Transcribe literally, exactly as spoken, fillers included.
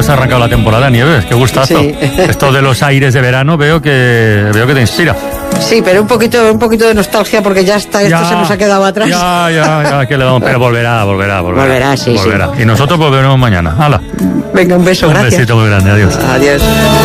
has arrancado la temporada, Nieves, qué gustazo. Sí. Esto de los aires de verano veo que veo que te inspira. Sí, pero un poquito, un poquito de nostalgia porque ya está, esto Ya, se nos ha quedado atrás. Ya, ya, ya, que le damos, pero volverá, volverá, volverá. Volverá, sí, volverá. sí. Y nosotros volveremos mañana. Hala. Venga, un beso, Un gracias. besito muy grande, adiós. Adiós.